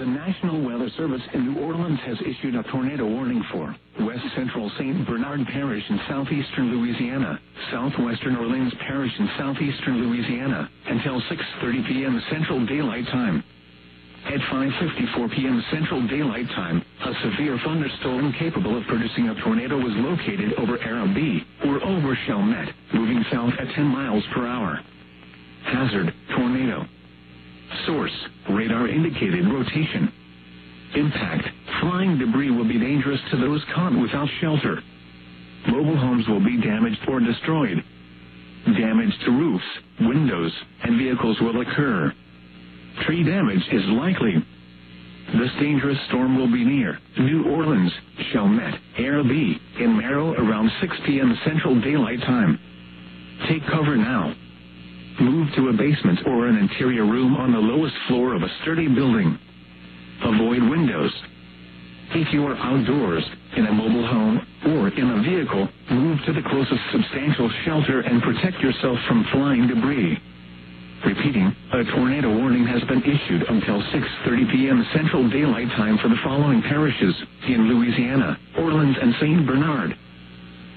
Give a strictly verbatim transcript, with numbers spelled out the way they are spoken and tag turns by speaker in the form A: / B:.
A: National Weather Service in New Orleans has issued a tornado warning for West Central Saint Bernard Parish in southeastern Louisiana, southwestern Orleans Parish in southeastern Louisiana, until six thirty p m Central Daylight Time. At five fifty-four p m Central Daylight Time, a severe thunderstorm capable of producing a tornado was located over Arabi, or over Chalmette, moving south at ten miles per hour. Hazard, tornado. Source, radar indicated rotation. Impact, flying debris will be dangerous to those caught without shelter. Mobile homes will be damaged or destroyed. Damage to roofs, windows, and vehicles will occur. Tree damage is likely. This dangerous storm will be near New Orleans, Chalmette, Arabi, and Merrill around six p m Central Daylight Time. Take cover now. Move to a basement or an interior room on the lowest floor of a sturdy building. Avoid windows. If you are outdoors, in a mobile home, or in a vehicle, move to the closest substantial shelter and protect yourself from flying debris. Repeating, a tornado warning has been issued until six thirty p m Central Daylight Time for the following parishes in Louisiana, Orleans and Saint Bernard.